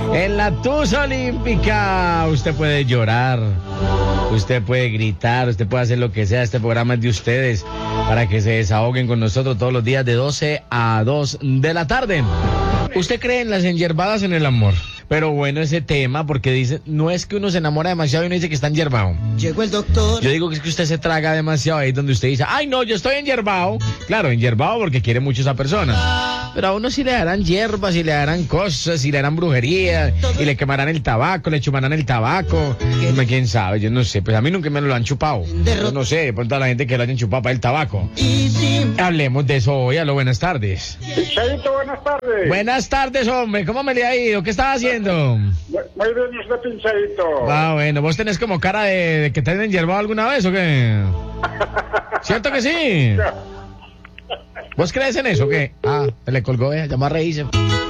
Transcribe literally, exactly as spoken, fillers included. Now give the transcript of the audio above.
En la Tusa Olímpica usted puede llorar, usted puede gritar, usted puede hacer lo que sea. Este programa es de ustedes para que se desahoguen con nosotros todos los días de doce a dos de la tarde. ¿Usted cree en las enyerbadas en el amor? Pero bueno, ese tema, porque dice, no es que uno se enamora demasiado y uno dice que está enyerbado. Llegó el doctor. Yo digo que es que usted se traga demasiado ahí donde usted dice, ay no, yo estoy enyerbado. Claro, enyerbado porque quiere mucho a esa persona. Pero a uno sí le darán hierbas, y le darán cosas, y le harán brujería, y le quemarán el tabaco, le chumarán el tabaco. No, quién sabe, yo no sé, pues a mí nunca me lo han chupado. Yo no sé, de pronto a la gente que lo hayan chupado para el tabaco. Hablemos de eso hoy. Aló, buenas tardes. Pinchadito, buenas tardes. Buenas tardes, hombre, ¿cómo me le ha ido? ¿Qué estaba haciendo? Muy bien, usted, Pinchadito. Ah, bueno, ¿vos tenés como cara de, de que te han enyerbado alguna vez o qué? ¿Cierto que sí? ¿Vos crees en eso o qué? Ah, se le colgó, eh, llamó a reírse.